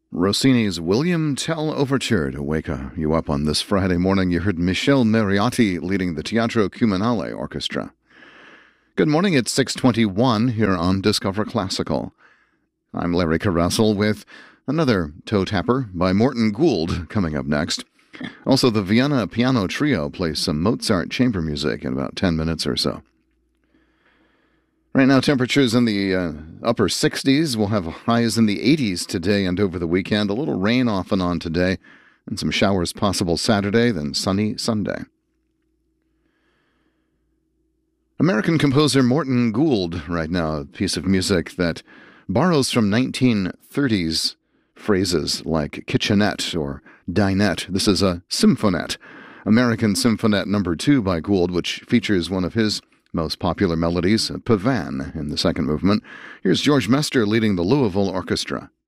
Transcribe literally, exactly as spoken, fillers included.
Rossini's William Tell Overture to wake you up on this Friday morning. You heard Michele Mariotti leading the Teatro Comunale Orchestra. Good morning, it's six twenty-one here on Discover Classical. I'm Larry Carruthel with another toe tapper by Morton Gould coming up next. Also, the Vienna Piano Trio plays some Mozart chamber music in about ten minutes or so. Right now, temperatures in the uh, upper sixties. We'll have highs in the eighties today and over the weekend. A little rain off and on today, and some showers possible Saturday, then sunny Sunday. American composer Morton Gould, right now, a piece of music that borrows from nineteen thirties phrases like kitchenette or dinette. This is a symphonette, American Symphonette number two by Gould, which features one of his most popular melodies, Pavane, in the second movement. Here's George Mester leading the Louisville Orchestra.